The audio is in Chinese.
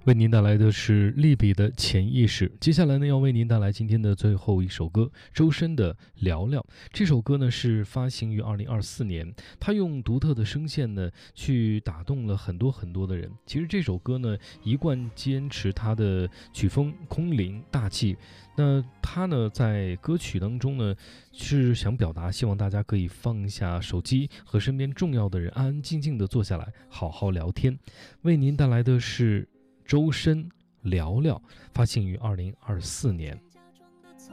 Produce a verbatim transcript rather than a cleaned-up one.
为您带来的是利比的潜意识。接下来呢，要为您带来今天的最后一首歌，周深的《聊聊》。这首歌呢是发行于二零二四年，他用独特的声线呢去打动了很多很多的人。其实这首歌呢一贯坚持他的曲风空灵大气，那他呢在歌曲当中呢是想表达，希望大家可以放下手机，和身边重要的人安安静静的坐下来好好聊天。为您带来的是周深《聊聊》，发行于二零二四年。